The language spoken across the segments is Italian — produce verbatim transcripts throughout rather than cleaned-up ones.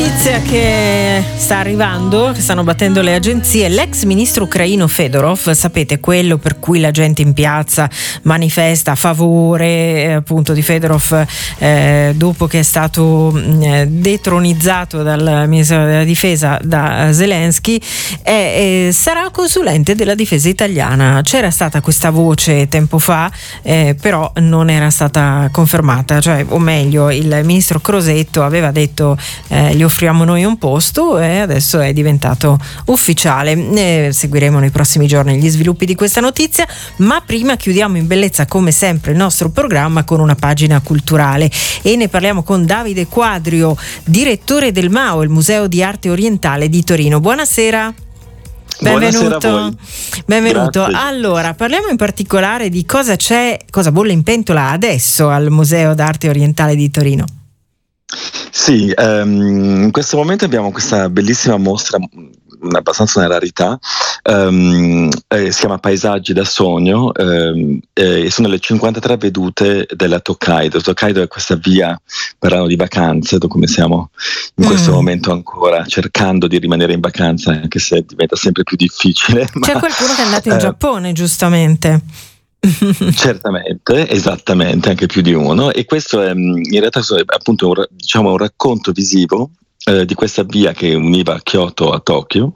notizia che sta arrivando, che stanno battendo le agenzie. L'ex ministro ucraino Fedorov, sapete, quello per cui la gente in piazza manifesta a favore eh, appunto di Fedorov eh, dopo che è stato eh, detronizzato dal ministro della difesa da Zelensky, è, eh, sarà consulente della difesa italiana. C'era stata questa voce tempo fa, eh, però non era stata confermata, cioè, o meglio, il ministro Crosetto aveva detto eh, gli offriamo noi un posto, e adesso è diventato ufficiale. Ne seguiremo nei prossimi giorni gli sviluppi di questa notizia, ma prima chiudiamo in bellezza come sempre il nostro programma con una pagina culturale, e ne parliamo con Davide Quadrio, direttore del MAO, il Museo di Arte Orientale di Torino. Buonasera. Benvenuto. Buonasera a voi. Benvenuto. Grazie. Allora, parliamo in particolare di cosa c'è, cosa bolle in pentola adesso al Museo d'Arte Orientale di Torino. Sì, um, in questo momento abbiamo questa bellissima mostra, abbastanza una rarità, um, eh, si chiama Paesaggi da Sogno, um, e sono le cinquantatré vedute della Tokaido. Tokaido è questa via per l'anno di vacanze, come siamo in questo mm. momento ancora cercando di rimanere in vacanza, anche se diventa sempre più difficile. C'è ma, qualcuno che è andato in eh, Giappone, giustamente. Certamente, esattamente, anche più di uno, e questo è in realtà è appunto un, diciamo, un racconto visivo eh, di questa via che univa Kyoto a Tokyo,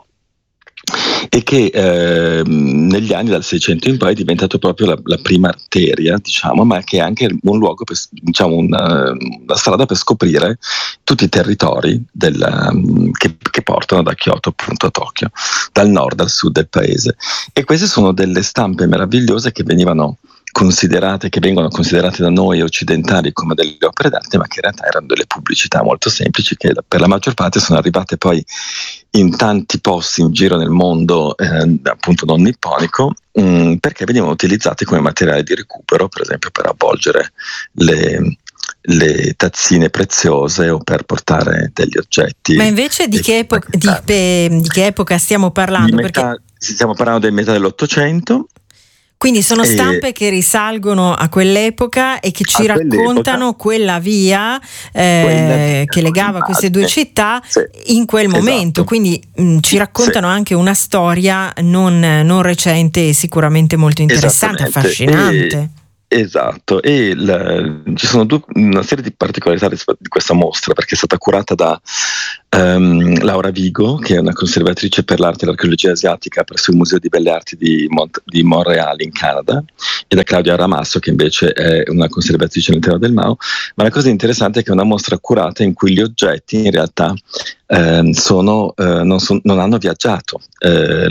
e che eh, negli anni dal Seicento in poi è diventato proprio la, la prima arteria, diciamo, ma che è anche un luogo, per, diciamo una, una strada per scoprire tutti i territori del, che, che portano da Kyoto appunto a Tokyo, dal nord al sud del paese. E queste sono delle stampe meravigliose che venivano considerate, che vengono considerate da noi occidentali come delle opere d'arte, ma che in realtà erano delle pubblicità molto semplici, che per la maggior parte sono arrivate poi in tanti posti in giro nel mondo, eh, appunto non nipponico, mh, perché venivano utilizzate come materiale di recupero, per esempio per avvolgere le, le tazzine preziose o per portare degli oggetti. Ma invece di che, epo- di, pe- di che epoca stiamo parlando? Di metà, perché... Stiamo parlando del metà dell'Ottocento. Quindi sono stampe eh, che risalgono a quell'epoca e che ci raccontano quella via, eh, quella che legava queste due città, sì, in quel esatto. momento. Quindi mh, ci raccontano sì. anche una storia non, non recente e sicuramente molto interessante, affascinante. E... Esatto, e la, ci sono due, una serie di particolarità di questa mostra, perché è stata curata da um, Laura Vigo, che è una conservatrice per l'arte e l'archeologia asiatica presso il Museo di Belle Arti di, Mont- di Montreal in Canada, e da Claudia Ramasso, che invece è una conservatrice all'interno del MAO. Ma la cosa interessante è che è una mostra curata in cui gli oggetti in realtà eh, sono, eh, non, son, non hanno viaggiato. Eh,